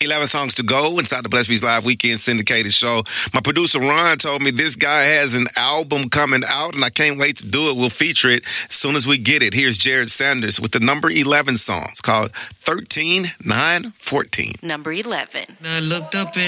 11 songs to go inside the Blessed Beats Live Weekend syndicated show. My producer, Ron, told me this guy has an album coming out, and I can't wait to do it. We'll feature it as soon as we get it. Here's Jared Sanders with the number 11 song. It's called 13, 9, 14. Number 11. I looked up